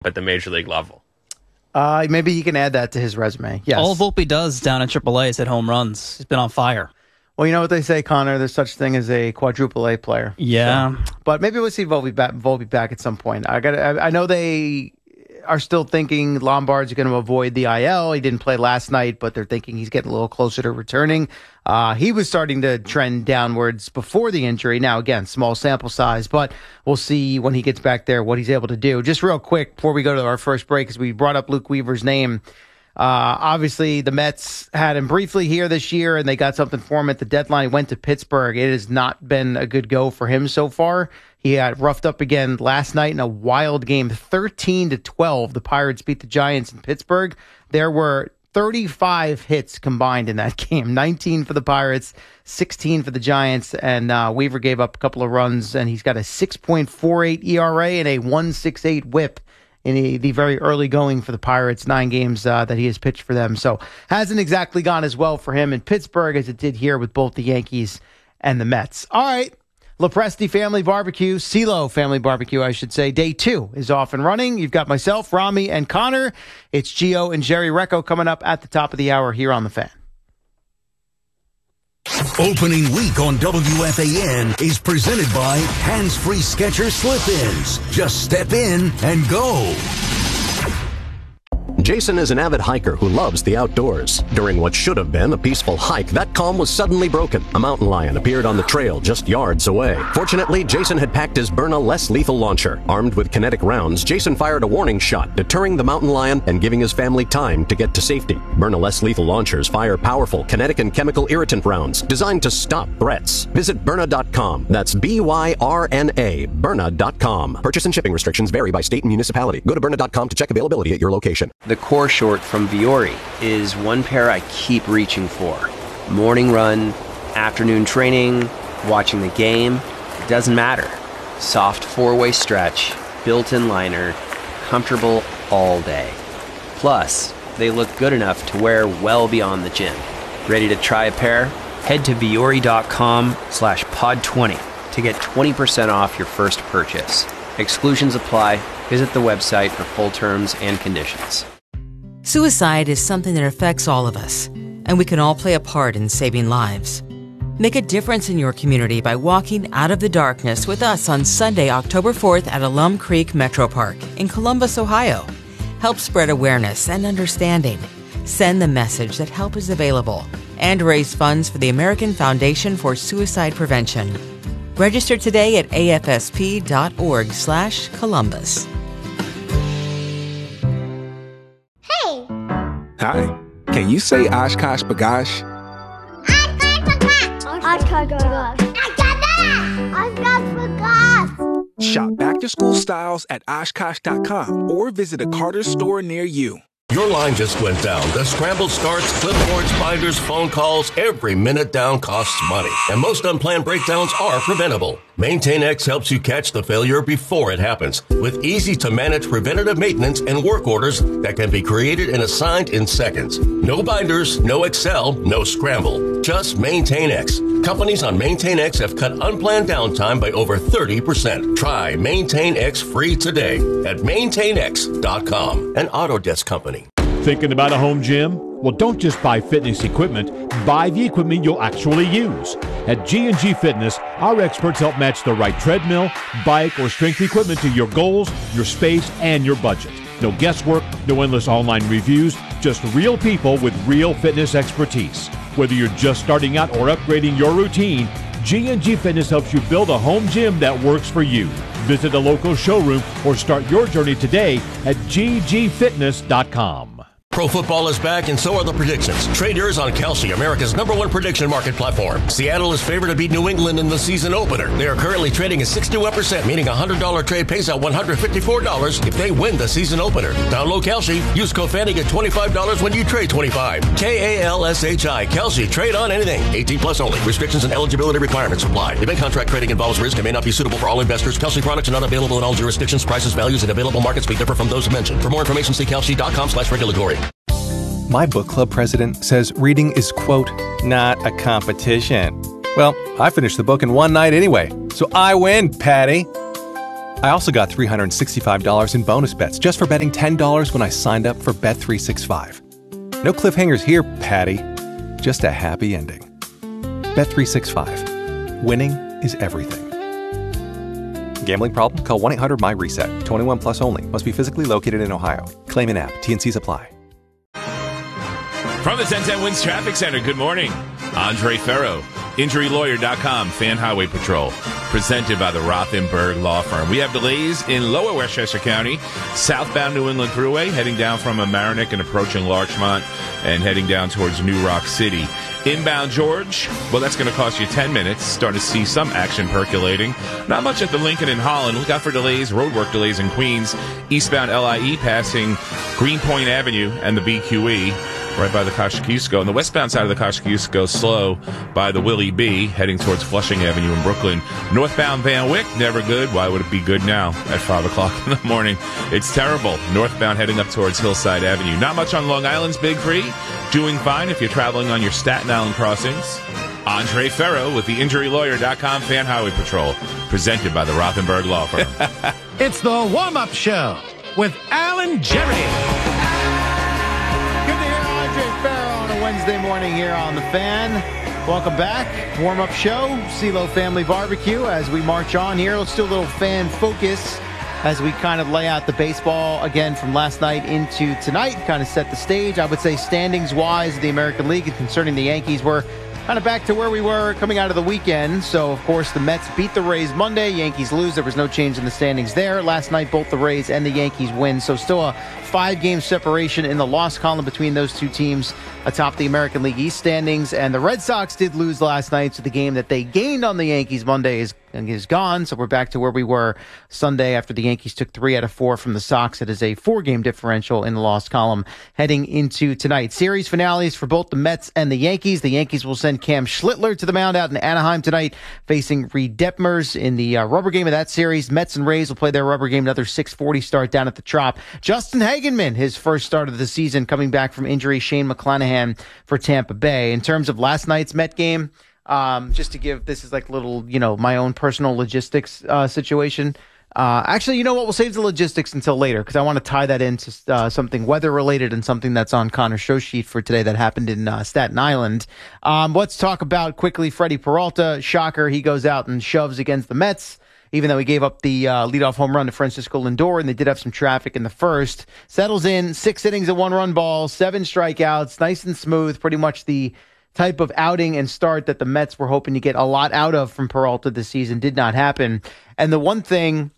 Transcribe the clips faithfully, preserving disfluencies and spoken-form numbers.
at the major league level. Uh, maybe he can add that to his resume. Yes. All Volpe does down in triple A is hit home runs. He's been on fire. Well, you know what they say, Connor? There's such thing as a quadruple A player. Yeah. So, but maybe we'll see Volpe back, Volpe back at some point. I got. I, I know they are still thinking Lombard's going to avoid the I L. He didn't play last night, but they're thinking he's getting a little closer to returning. Uh, he was starting to trend downwards before the injury. Now, again, small sample size, but we'll see when he gets back there what he's able to do. Just real quick before we go to our first break, because we brought up Luke Weaver's name. Uh, obviously, the Mets had him briefly here this year, and they got something for him at the deadline. He went to Pittsburgh. It has not been a good go for him so far. He got roughed up again last night in a wild game, thirteen to twelve. The Pirates beat the Giants in Pittsburgh. There were thirty-five hits combined in that game, nineteen for the Pirates, sixteen for the Giants, and uh, Weaver gave up a couple of runs, and he's got a six point four eight E R A and a one point six eight whip in the, the very early going for the Pirates, nine games uh, that he has pitched for them. So hasn't exactly gone as well for him in Pittsburgh as it did here with both the Yankees and the Mets. All right. Lopresti Family Barbecue, CeeLo Family Barbecue, I should say. Day two is off and running. You've got myself, Rami, and Connor. It's Gio and Jerry Recco coming up at the top of the hour here on The Fan. Opening week on W F A N is presented by Hands Free Skechers Slip-Ins. Just step in and go. Jason is an avid hiker who loves the outdoors. During what should have been a peaceful hike, that calm was suddenly broken. A mountain lion appeared on the trail just yards away. Fortunately, Jason had packed his Byrna less lethal launcher. Armed with kinetic rounds, Jason fired a warning shot, deterring the mountain lion and giving his family time to get to safety. Byrna less lethal launchers fire powerful kinetic and chemical irritant rounds designed to stop threats. Visit Byrna dot com. That's B Y R N A, Byrna dot com. Purchase and shipping restrictions vary by state and municipality. Go to Byrna dot com to check availability at your location. The core short from Vuori is one pair I keep reaching for. Morning run, afternoon training, watching the game, it doesn't matter. Soft four-way stretch, built-in liner, comfortable all day. Plus, they look good enough to wear well beyond the gym. Ready to try a pair? Head to Vuori dot com slash pod twenty to get twenty percent off your first purchase. Exclusions apply. Visit the website for full terms and conditions. Suicide is something that affects all of us, and we can all play a part in saving lives. Make a difference in your community by walking out of the darkness with us on Sunday, October fourth at Alum Creek Metro Park in Columbus, Ohio. Help spread awareness and understanding. Send the message that help is available and raise funds for the American Foundation for Suicide Prevention. Register today at A F S P dot org slash Columbus. Hi, can you say Oshkosh B'gosh? Shop back-to-school styles at Oshkosh dot com or visit a Carter's store near you. Your line just went down. The scramble starts, clipboards, binders, phone calls. Every minute down costs money. And most unplanned breakdowns are preventable. MaintainX helps you catch the failure before it happens with easy-to-manage preventative maintenance and work orders that can be created and assigned in seconds. No binders, no Excel, no scramble. Just MaintainX. Companies on MaintainX have cut unplanned downtime by over thirty percent. Try MaintainX free today at maintain x dot com, an Autodesk company. Thinking about a home gym? Well, don't just buy fitness equipment. Buy the equipment you'll actually use. At G and G Fitness, our experts help match the right treadmill, bike, or strength equipment to your goals, your space, and your budget. No guesswork, no endless online reviews, just real people with real fitness expertise. Whether you're just starting out or upgrading your routine, G and G Fitness helps you build a home gym that works for you. Visit a local showroom or start your journey today at G G fitness dot com. Pro football is back, and so are the predictions. Trade yours on Kalshi, America's number one prediction market platform. Seattle is favored to beat New England in the season opener. They are currently trading at sixty-one percent, meaning a one hundred dollars trade pays out one hundred fifty-four dollars if they win the season opener. Download Kalshi. Use code FANNY, get twenty-five dollars when you trade twenty-five dollars. K A L S H I. Kalshi. Trade on anything. eighteen plus only. Restrictions and eligibility requirements apply. Event contract trading involves risk and may not be suitable for all investors. Kalshi products are not available in all jurisdictions. Prices, values, and available markets may differ from those mentioned. For more information, see Kalshi dot com slash regulatory. My book club president says reading is, quote, not a competition. Well, I finished the book in one night anyway, so I win, Patty. I also got three hundred sixty-five dollars in bonus bets just for betting ten dollars when I signed up for Bet three sixty-five. No cliffhangers here, Patty. Just a happy ending. Bet three sixty-five. Winning is everything. Gambling problem? Call one eight hundred my reset. twenty-one plus only. Must be physically located in Ohio. Claim in app. T and C's apply. From the ten ten Wins Traffic Center, good morning. Andre Ferro, injury lawyer dot com, Fan Highway Patrol. Presented by the Rothenberg Law Firm. We have delays in lower Westchester County, southbound New England Thruway, heading down from Mamaroneck and approaching Larchmont and heading down towards New Rock City. Inbound George, well, that's going to cost you ten minutes. Starting to see some action percolating. Not much at the Lincoln in Holland. Look out for delays, roadwork delays in Queens. Eastbound L I E passing Greenpoint Avenue and the B Q E. Right by the Kosciuszko. On the westbound side of the Kosciuszko, slow by the Willie B, heading towards Flushing Avenue in Brooklyn. Northbound Van Wyck, never good. Why would it be good now at five o'clock in the morning? It's terrible. Northbound heading up towards Hillside Avenue. Not much on Long Island's Big Free. Doing fine if you're traveling on your Staten Island crossings. Andre Ferro with the injury lawyer dot com Fan Highway Patrol. Presented by the Rothenberg Law Firm. It's the warm-up show with Alan Jerry. Wednesday morning here on The Fan. Welcome back. Warm-up show, CeeLo Family Barbecue. As we march on here, let's do a little fan focus as we kind of lay out the baseball again from last night into tonight, kind of set the stage. I would say standings-wise, the American League and concerning the Yankees, we're kind of back to where we were coming out of the weekend. So, of course, the Mets beat the Rays Monday. Yankees lose. There was no change in the standings there. Last night, both the Rays and the Yankees win. So still a five-game separation in the loss column between those two teams atop the American League East standings. And the Red Sox did lose last night, so the game that they gained on the Yankees Monday is, is gone. So we're back to where we were Sunday after the Yankees took three out of four from the Sox. It is a four-game differential in the loss column heading into tonight. Series finales for both the Mets and the Yankees. The Yankees will send Cam Schlittler to the mound out in Anaheim tonight, facing Reed Detmers in the uh, rubber game of that series. Mets and Rays will play their rubber game, another six forty start down at the Trop. Justin Hagenman, his first start of the season, coming back from injury. Shane McClanahan for Tampa Bay. In terms of last night's Met game, um, just to give, this is like little, you know, my own personal logistics uh, situation. Uh, actually, you know what? We'll save the logistics until later because I want to tie that into uh, something weather-related and something that's on Connor's show sheet for today that happened in uh, Staten Island. Um, let's talk about quickly Freddie Peralta. Shocker, he goes out and shoves against the Mets, even though he gave up the uh, leadoff home run to Francisco Lindor, and they did have some traffic in the first. Settles in, six innings of one-run ball, seven strikeouts, nice and smooth, pretty much the type of outing and start that the Mets were hoping to get a lot out of from Peralta this season. Did not happen. And the one thing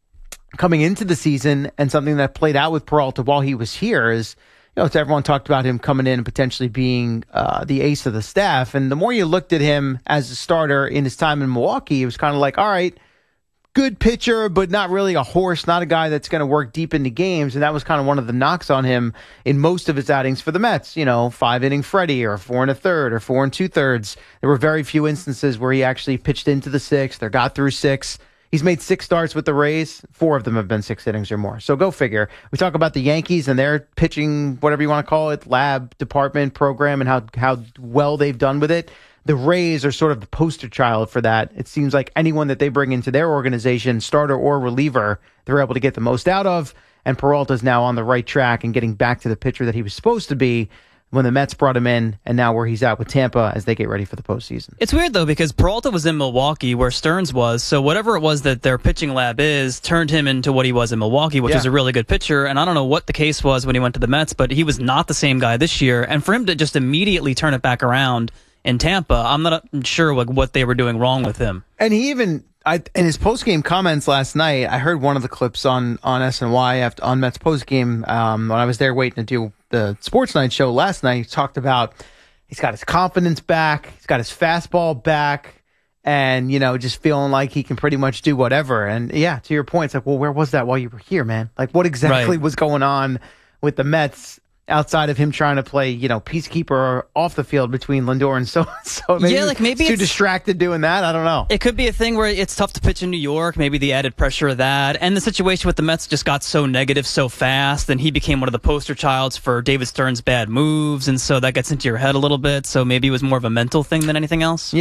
coming into the season and something that played out with Peralta while he was here is, you know, everyone talked about him coming in and potentially being uh, the ace of the staff. And the more you looked at him as a starter in his time in Milwaukee, it was kind of like, all right, good pitcher, but not really a horse, not a guy that's going to work deep into games. And that was kind of one of the knocks on him in most of his outings for the Mets. You know, five inning Freddie or four and a third or four and two thirds. There were very few instances where he actually pitched into the sixth or got through six. He's made six starts with the Rays. Four of them have been six innings or more. So go figure. We talk about the Yankees and their pitching, whatever you want to call it, lab department program and how, how well they've done with it. The Rays are sort of the poster child for that. It seems like anyone that they bring into their organization, starter or reliever, they're able to get the most out of. And Peralta's now on the right track and getting back to the pitcher that he was supposed to be when the Mets brought him in, and now where he's at with Tampa as they get ready for the postseason. It's weird, though, because Peralta was in Milwaukee where Stearns was, so whatever it was that their pitching lab is turned him into what he was in Milwaukee, which yeah. is a really good pitcher, and I don't know what the case was when he went to the Mets, but he was not the same guy this year, and for him to just immediately turn it back around in Tampa, I'm not sure like, what they were doing wrong with him. And he even, I, in his post-game comments last night, I heard one of the clips on, on S N Y after, on Mets post-game um, when I was there waiting to do the Sports Night show last night. He talked about he's got his confidence back, he's got his fastball back, and, you know, just feeling like he can pretty much do whatever. And, yeah, to your point, it's like, well, where was that while you were here, man? Like, what exactly right. was going on with the Mets outside of him trying to play, you know, peacekeeper off the field between Lindor and so so maybe yeah, like maybe too it's, distracted doing that. I don't know. It could be a thing where it's tough to pitch in New York, maybe the added pressure of that. And the situation with the Mets just got so negative so fast, and he became one of the poster childs for David Stearns' bad moves, and so that gets into your head a little bit. So maybe it was more of a mental thing than anything else. Yeah.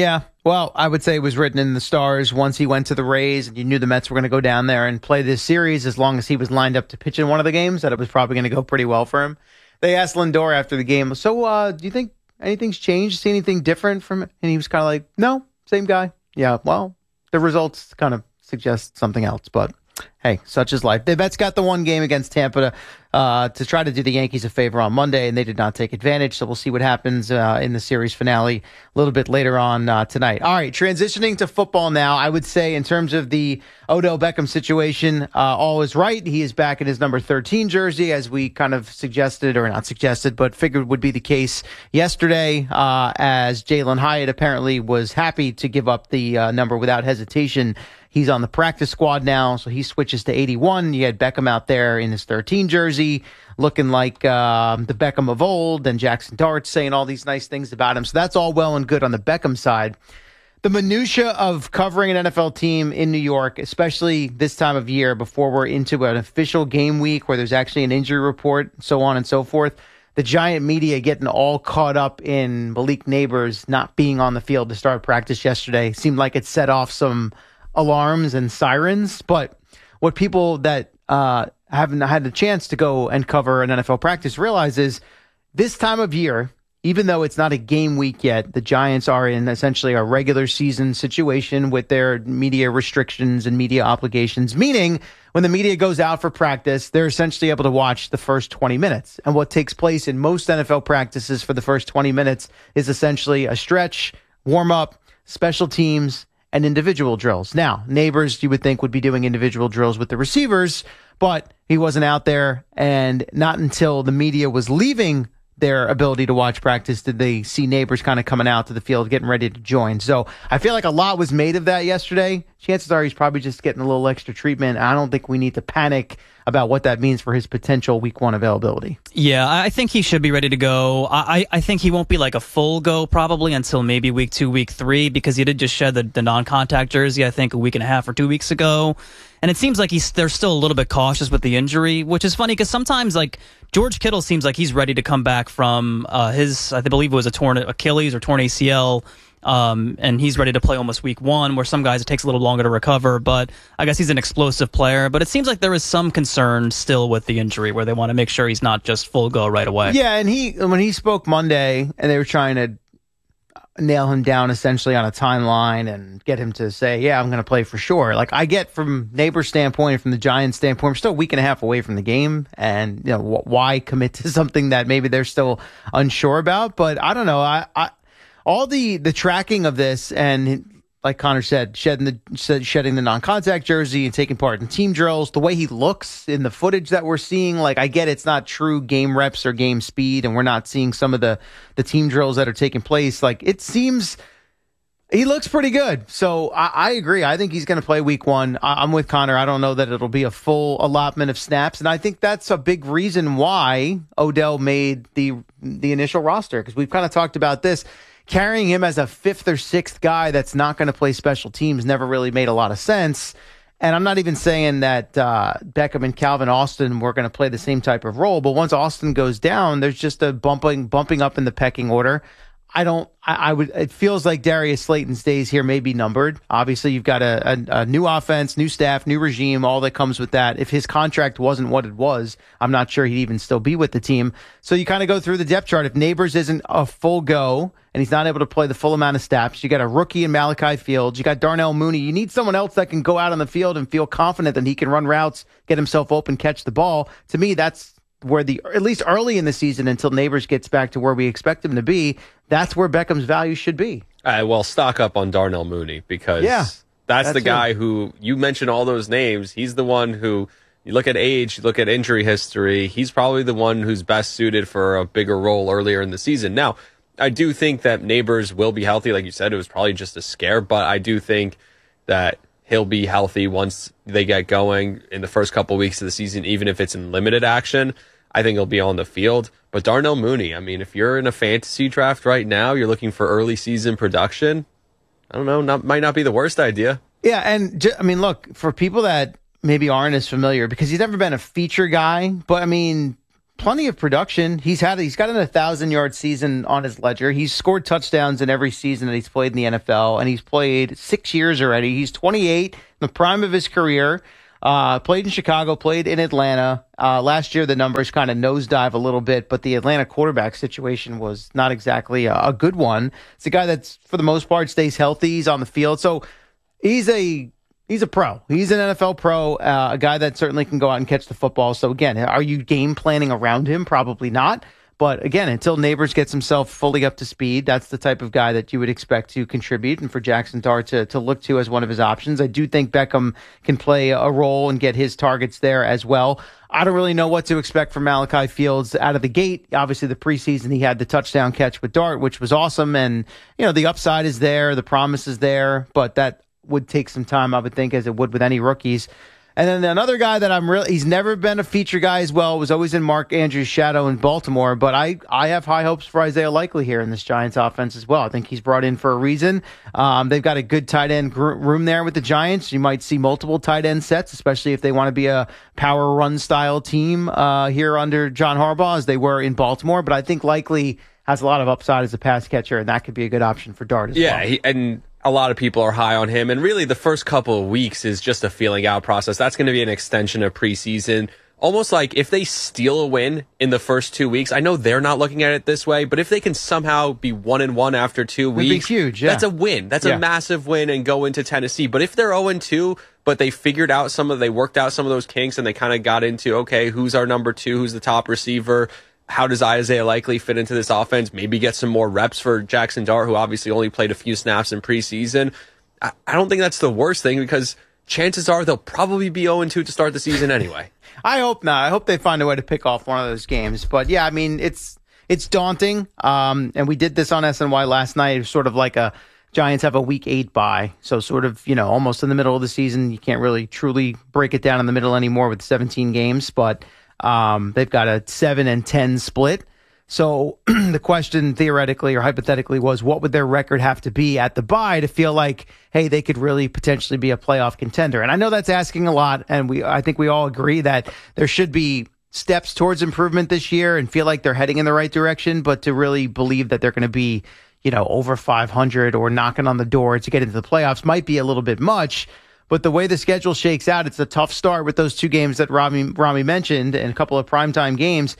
Well, I would say it was written in the stars once he went to the Rays and you knew the Mets were going to go down there and play this series as long as he was lined up to pitch in one of the games, that it was probably going to go pretty well for him. They asked Lindor after the game, so uh, do you think anything's changed? See anything different from it? And he was kind of like, no, same guy. Yeah, well, the results kind of suggest something else, but hey, such is life. The Mets got the one game against Tampa to, uh, to try to do the Yankees a favor on Monday, and they did not take advantage. So we'll see what happens uh, in the series finale a little bit later on uh, tonight. All right, transitioning to football now. I would say in terms of the Odell Beckham situation, uh, all is right. He is back in his number thirteen jersey, as we kind of suggested, or not suggested, but figured would be the case yesterday, uh, as Jalen Hyatt apparently was happy to give up the uh, number without hesitation. He's on the practice squad now, so he switches to eighty-one. You had Beckham out there in his thirteen jersey, looking like uh, the Beckham of old, and Jackson Dart saying all these nice things about him. So that's all well and good on the Beckham side. The minutia of covering an N F L team in New York, especially this time of year before we're into an official game week where there's actually an injury report, so on and so forth. The giant media getting all caught up in Malik Neighbors not being on the field to start practice yesterday seemed like it set off some alarms and sirens. But what people that uh, haven't had the chance to go and cover an N F L practice realize is this time of year, even though it's not a game week yet, the Giants are in essentially a regular season situation with their media restrictions and media obligations, meaning when the media goes out for practice, they're essentially able to watch the first twenty minutes. And what takes place in most N F L practices for the first twenty minutes is essentially a stretch, warm up, special teams, and individual drills. Now, Neighbors, you would think, would be doing individual drills with the receivers, but he wasn't out there, and not until the media was leaving their ability to watch practice did they see Neighbors kind of coming out to the field, getting ready to join. So I feel like a lot was made of that yesterday. Chances are he's probably just getting a little extra treatment. I don't think we need to panic about what that means for his potential week one availability. Yeah, I think he should be ready to go. I, I think he won't be like a full go probably until maybe week two, week three, because he did just shed the, the non-contact jersey, I think, a week and a half or two weeks ago. And it seems like he's they're still a little bit cautious with the injury, which is funny because sometimes, like, George Kittle seems like he's ready to come back from uh, his, I believe it was a torn Achilles or torn A C L, um, and he's ready to play almost week one, where some guys it takes a little longer to recover. But I guess he's an explosive player. But it seems like there is some concern still with the injury, where they want to make sure he's not just full go right away. Yeah, and he when he spoke Monday, and they were trying to nail him down essentially on a timeline and get him to say, yeah, I'm going to play for sure. Like, I get from Neighbors' standpoint and from the Giants' standpoint, we're still a week and a half away from the game, and you know, wh- why commit to something that maybe they're still unsure about? But I don't know. I, I all the the tracking of this, and like Connor said, shedding the shedding the non-contact jersey and taking part in team drills, the way he looks in the footage that we're seeing, like, I get it's not true game reps or game speed, and we're not seeing some of the, the team drills that are taking place. Like, it seems he looks pretty good. So I, I agree. I think he's going to play week one. I, I'm with Connor. I don't know that it'll be a full allotment of snaps, and I think that's a big reason why Odell made the the initial roster, because we've kind of talked about this. Carrying him as a fifth or sixth guy that's not going to play special teams never really made a lot of sense. And I'm not even saying that uh, Beckham and Calvin Austin were going to play the same type of role, but once Austin goes down, there's just a bumping bumping up in the pecking order. I don't. I, I would. It feels like Darius Slayton's days here may be numbered. Obviously, you've got a, a, a new offense, new staff, new regime, all that comes with that. If his contract wasn't what it was, I'm not sure he'd even still be with the team. So you kind of go through the depth chart. If Neighbors isn't a full go and he's not able to play the full amount of snaps, you got a rookie in Malachi Fields. You got Darnell Mooney. You need someone else that can go out on the field and feel confident that he can run routes, get himself open, catch the ball. To me, that's where the, at least early in the season, until Neighbors gets back to where we expect him to be, that's where Beckham's value should be. Uh, well, stock up on Darnell Mooney, because yeah, that's, that's the guy him. who, you mentioned all those names. He's the one who, you look at age, you look at injury history, he's probably the one who's best suited for a bigger role earlier in the season. Now, I do think that Neighbors will be healthy. Like you said, it was probably just a scare, but I do think that he'll be healthy once they get going in the first couple weeks of the season, even if it's in limited action. I think he'll be on the field. But Darnell Mooney, I mean, if you're in a fantasy draft right now, you're looking for early season production, I don't know, not, might not be the worst idea. Yeah, and ju- I mean, look, for people that maybe aren't as familiar, because he's never been a feature guy, but I mean, plenty of production. He's had he's got an one thousand yard season on his ledger. He's scored touchdowns in every season that he's played in the N F L, and he's played six years already. He's twenty-eight, in the prime of his career. Uh, played in Chicago, played in Atlanta. Uh, last year, the numbers kind of nosedive a little bit, but the Atlanta quarterback situation was not exactly a, a good one. It's a guy that's, for the most part, stays healthy. He's on the field. So he's a he's a pro. He's an N F L pro, uh, a guy that certainly can go out and catch the football. So, again, are you game planning around him? Probably not. But again, until Neighbors gets himself fully up to speed, that's the type of guy that you would expect to contribute and for Jackson Dart to, to look to as one of his options. I do think Beckham can play a role and get his targets there as well. I don't really know what to expect from Malachi Fields out of the gate. Obviously, the preseason, he had the touchdown catch with Dart, which was awesome. And, you know, the upside is there, the promise is there, but that would take some time, I would think, as it would with any rookies. And then another guy that I'm really, he's never been a feature guy as well, was always in Mark Andrews' shadow in Baltimore. But I, I have high hopes for Isaiah Likely here in this Giants offense as well. I think he's brought in for a reason. Um, they've got a good tight end gr- room there with the Giants. You might see multiple tight end sets, especially if they want to be a power run style team uh, here under John Harbaugh, as they were in Baltimore. But I think Likely has a lot of upside as a pass catcher, and that could be a good option for Dart as yeah, well. Yeah, and a lot of people are high on him, and really the first couple of weeks is just a feeling out process. That's going to be an extension of preseason. Almost like if they steal a win in the first two weeks, I know they're not looking at it this way, but if they can somehow be one and one after two It'd weeks, be huge, yeah. That's a win. That's yeah. a massive win and go into Tennessee. But if they're oh and two, but they figured out some of, they worked out some of those kinks and they kind of got into, okay, who's our number two? Who's the top receiver? How does Isaiah Likely fit into this offense? Maybe get some more reps for Jackson Dart, who obviously only played a few snaps in preseason. I don't think that's the worst thing, because chances are they'll probably be oh and two to start the season anyway. I hope not. I hope they find a way to pick off one of those games. But yeah, I mean, it's it's daunting. Um, and we did this on S N Y last night. It was sort of like a Giants have a week eight bye. So sort of, you know, almost in the middle of the season. You can't really truly break it down in the middle anymore with seventeen games. But um, they've got a seven and ten split. So the question theoretically or hypothetically was, what would their record have to be at the bye to feel like, hey, they could really potentially be a playoff contender? And I know that's asking a lot, and we I think we all agree that there should be steps towards improvement this year and feel like they're heading in the right direction, but to really believe that they're going to be, you know, over five hundred or knocking on the door to get into the playoffs might be a little bit much. But the way the schedule shakes out, it's a tough start with those two games that Rami, Rami mentioned and a couple of primetime games.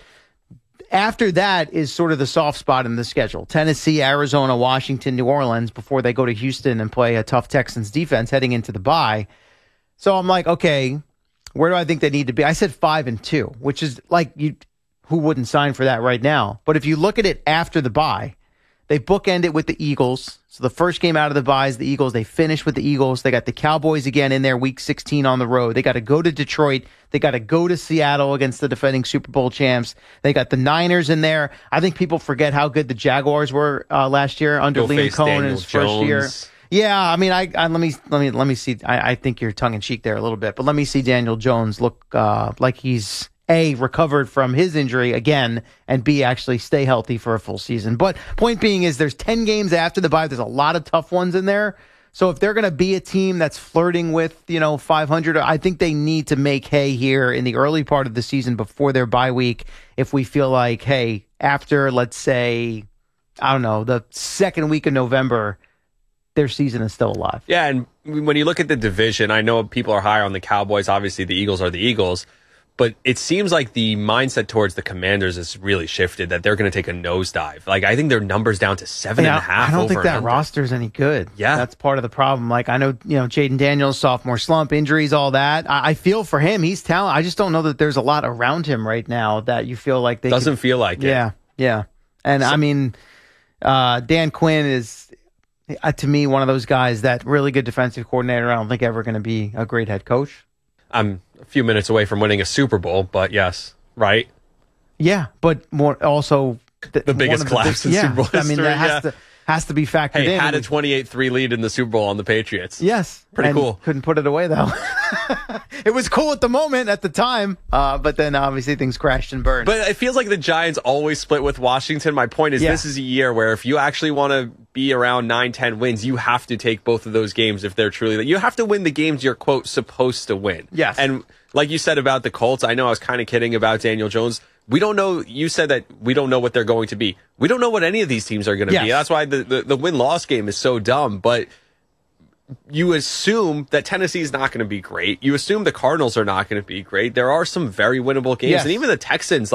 After that is sort of the soft spot in the schedule. Tennessee, Arizona, Washington, New Orleans, before they go to Houston and play a tough Texans defense heading into the bye. So I'm like, okay, where do I think they need to be? I said five and two, which is like, you, who wouldn't sign for that right now? But if you look at it after the bye, they bookend it with the Eagles. So the first game out of the bye is the Eagles. They finish with the Eagles. They got the Cowboys again in there week sixteen on the road. They got to go to Detroit. They got to go to Seattle against the defending Super Bowl champs. They got the Niners in there. I think people forget how good the Jaguars were uh, last year under Go Liam Cohen in his first Jones. year. Yeah, I mean, I, I let me let me let me see. I, I think you're tongue in cheek there a little bit, but let me see Daniel Jones look uh, like he's A, recovered from his injury again, and B, actually stay healthy for a full season. But point being is there's ten games after the bye. There's a lot of tough ones in there. So if they're going to be a team that's flirting with, you know, five hundred, I think they need to make hay here in the early part of the season before their bye week. If we feel like, hey, after, let's say, I don't know, the second week of November, their season is still alive. Yeah, and when you look at the division, I know people are higher on the Cowboys. Obviously, the Eagles are the Eagles. But it seems like the mindset towards the Commanders has really shifted, that they're going to take a nosedive. Like, I think their number's down to seven yeah, and a half. I don't over think that under. roster's any good. Yeah. That's part of the problem. Like, I know, you know, Jaden Daniels, sophomore slump, injuries, all that. I, I feel for him. He's talented. I just don't know that there's a lot around him right now that you feel like they Doesn't could, feel like it. Yeah, yeah. And, so, I mean, uh, Dan Quinn is, uh, to me, one of those guys that really good defensive coordinator. I don't think ever going to be a great head coach. I'm a few minutes away from winning a Super Bowl, but yes, right? Yeah, but more also the, the biggest the collapse big, in yeah, Super Bowl history. I mean, that has yeah. to has to be factored hey, in. had a twenty-eight three lead in the Super Bowl on the Patriots. Yes, pretty and cool. Couldn't put it away though. It was cool at the moment, at the time, uh, but then obviously things crashed and burned. But it feels like the Giants always split with Washington. My point is, yeah. this is a year where if you actually want to be around nine, ten wins, you have to take both of those games if they're truly. You have to win the games you're quote supposed to win. Yes, and like you said about the Colts, I know I was kind of kidding about Daniel Jones, we don't know. You said that we don't know what they're going to be. We don't know what any of these teams are going to yes. be. That's why the, the, the win-loss game is so dumb. But you assume that Tennessee is not going to be great. You assume the Cardinals are not going to be great. There are some very winnable games. Yes. And even the Texans,